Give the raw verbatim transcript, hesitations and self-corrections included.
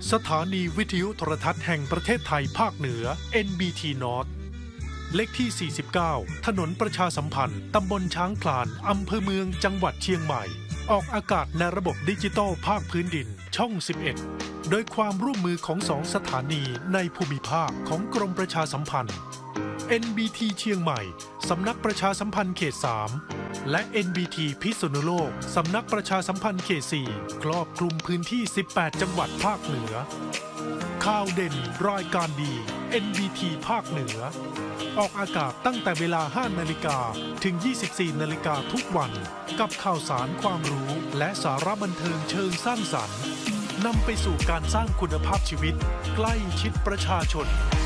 สถานีวิทยุโทรทัศน์แห่งประเทศไทยภาคเหนือ เอ็น บี ที North เลขที่ สี่สิบเก้า ถนนประชาสัมพันธ์ ตำบลช้างคลาน อำเภอเมือง จังหวัดเชียงใหม่ ออกอากาศในระบบดิจิตอลภาคพื้นดิน ช่อง สิบเอ็ด โดยความร่วมมือของสองสถานีในภูมิภาคของกรมประชาสัมพันธ์ เอ็น บี ที เชียงใหม่ สำนักประชาสัมพันธ์เขต สาม และ เอ็น บี ที พิษณุโลก สำนักประชาสัมพันธ์เขต สี่ ครอบคลุมพื้นที่ สิบแปด จังหวัดภาคเหนือ ข่าวเด่นรายการดี เอ็น บี ที ภาคเหนือ ออกอากาศตั้งแต่เวลา ห้า นาฬิกาถึง ยี่สิบสี่ นาฬิกาทุกวัน กับข่าวสารความรู้และสาระบันเทิงเชิงสร้างสรรค์นำไปสู่การสร้างคุณภาพชีวิตใกล้ชิดประชาชน